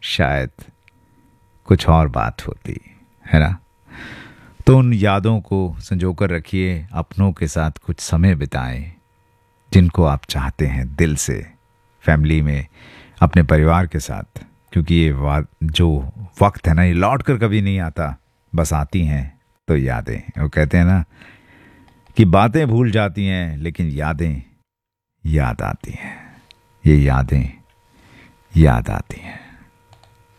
शायद कुछ और बात होती, है ना। तो उन यादों को संजो कर रखिए, अपनों के साथ कुछ समय बिताएं जिनको आप चाहते हैं दिल से, फैमिली में, अपने परिवार के साथ, क्योंकि ये जो वक्त है ना, ये लौट कर कभी नहीं आता, बस आती हैं तो यादें। वो कहते हैं ना कि बातें भूल जाती हैं लेकिन यादें याद आती हैं। ये यादें याद आती हैं।